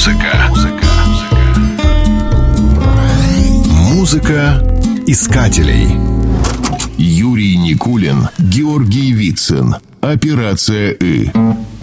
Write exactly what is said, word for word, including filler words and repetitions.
Музыка. Музыка. Музыка искателей. Юрий Никулин, Георгий Вицин. Операция «И».